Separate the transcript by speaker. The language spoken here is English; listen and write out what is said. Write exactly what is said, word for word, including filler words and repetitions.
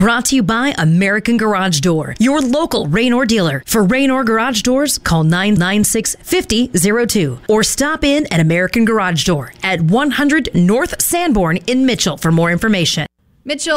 Speaker 1: Brought to you by American Garage Door, your local Raynor dealer. For Raynor Garage Doors, call nine nine six, five zero zero two or stop in at American Garage Door at one hundred North Sanborn in Mitchell for more information.
Speaker 2: Mitchell